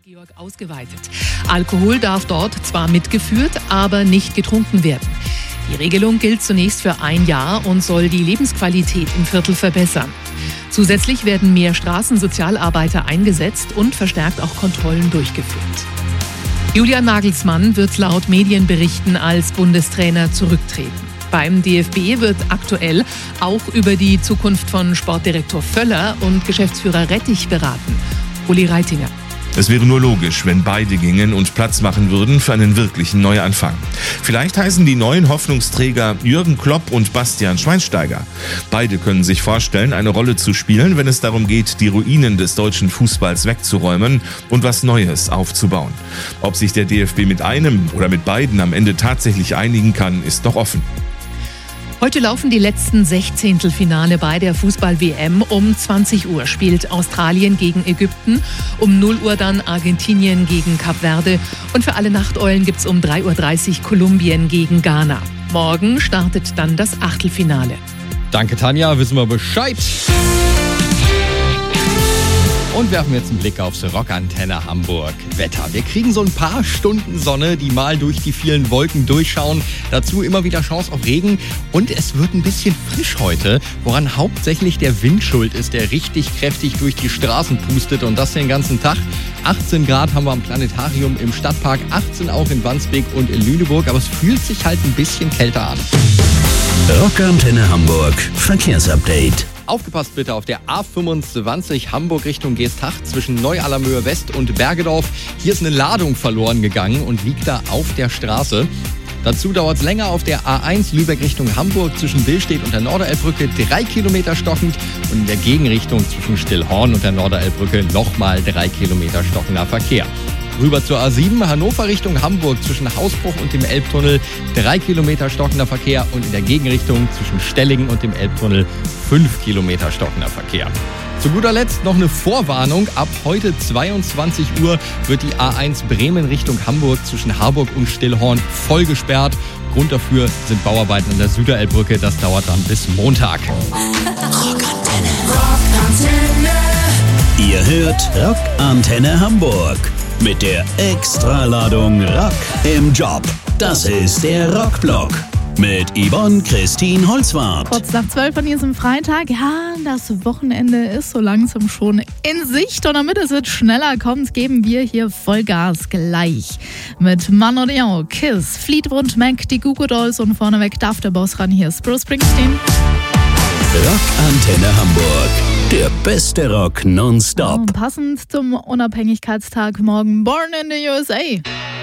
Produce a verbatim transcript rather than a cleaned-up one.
Georg ausgeweitet. Alkohol darf dort zwar mitgeführt, aber nicht getrunken werden. Die Regelung gilt zunächst für ein Jahr und soll die Lebensqualität im Viertel verbessern. Zusätzlich werden mehr Straßensozialarbeiter eingesetzt und verstärkt auch Kontrollen durchgeführt. Julian Nagelsmann wird laut Medienberichten als Bundestrainer zurücktreten. Beim D F B wird aktuell auch über die Zukunft von Sportdirektor Völler und Geschäftsführer Rettich beraten. Uli Reitinger. Es wäre nur logisch, wenn beide gingen und Platz machen würden für einen wirklichen Neuanfang. Vielleicht heißen die neuen Hoffnungsträger Jürgen Klopp und Bastian Schweinsteiger. Beide können sich vorstellen, eine Rolle zu spielen, wenn es darum geht, die Ruinen des deutschen Fußballs wegzuräumen und was Neues aufzubauen. Ob sich der D F B mit einem oder mit beiden am Ende tatsächlich einigen kann, ist noch offen. Heute laufen die letzten Sechzehntelfinale bei der Fußball-W M. Um zwanzig Uhr spielt Australien gegen Ägypten, um null Uhr dann Argentinien gegen Kap Verde und für alle Nachteulen gibt's um drei Uhr dreißig Kolumbien gegen Ghana. Morgen startet dann das Achtelfinale. Danke Tanja, wissen wir Bescheid. Und werfen jetzt einen Blick aufs Rockantenne Hamburg Wetter. Wir kriegen so ein paar Stunden Sonne, die mal durch die vielen Wolken durchschauen. Dazu immer wieder Chance auf Regen. Und es wird ein bisschen frisch heute, woran hauptsächlich der Wind schuld ist, der richtig kräftig durch die Straßen pustet. Und das den ganzen Tag. achtzehn Grad haben wir am Planetarium im Stadtpark, achtzehn auch in Wandsbek und in Lüneburg. Aber es fühlt sich halt ein bisschen kälter an. Rockantenne Hamburg Verkehrsupdate. Aufgepasst bitte auf der A fünfundzwanzig Hamburg Richtung Geesthacht zwischen Neu-Allermöhe West und Bergedorf. Hier ist eine Ladung verloren gegangen und liegt da auf der Straße. Dazu dauert es länger auf der A eins Lübeck Richtung Hamburg zwischen Billstedt und der Norderelbbrücke drei Kilometer stockend und in der Gegenrichtung zwischen Stillhorn und der Norderelbbrücke nochmal drei Kilometer stockender Verkehr. Rüber zur A sieben, Hannover Richtung Hamburg zwischen Hausbruch und dem Elbtunnel drei Kilometer stockender Verkehr und in der Gegenrichtung zwischen Stellingen und dem Elbtunnel fünf Kilometer stockender Verkehr. Zu guter Letzt noch eine Vorwarnung. Ab heute zweiundzwanzig Uhr wird die A eins Bremen Richtung Hamburg zwischen Harburg und Stillhorn voll gesperrt. Grund dafür sind Bauarbeiten an der Süderelbbrücke. Das dauert dann bis Montag. Rockantenne. Rockantenne. Ihr hört Rockantenne Hamburg. Mit der Extraladung Rock im Job. Das ist der Rockblock mit Yvonne Christine Holzwarth. Kurz nach zwölf an diesem Freitag. Ja, das Wochenende ist so langsam schon in Sicht. Und damit es jetzt schneller kommt, geben wir hier Vollgas gleich. Mit Mano Diao, Kiss, Fleetwood Mac, die Goo Goo Dolls und vorneweg darf der Boss ran. Hier ist Bruce Springsteen. Rockantenne Hamburg. Der beste Rock nonstop. Oh, passend zum Unabhängigkeitstag morgen. Born in the U S A.